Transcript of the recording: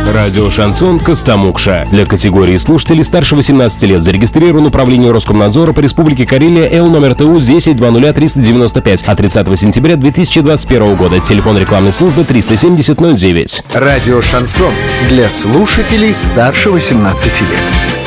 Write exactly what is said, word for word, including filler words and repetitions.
Радио «Шансон» Костомукша. Для категории слушателей старше восемнадцати лет зарегистрирован управление Роскомнадзора по Республике Карелия Л номер ТУ десять двадцать ноль триста девяносто пять от тридцатого сентября две тысячи двадцать первого года. Телефон рекламной службы триста семьдесят ноль девять. Радио «Шансон» для слушателей старше восемнадцати лет.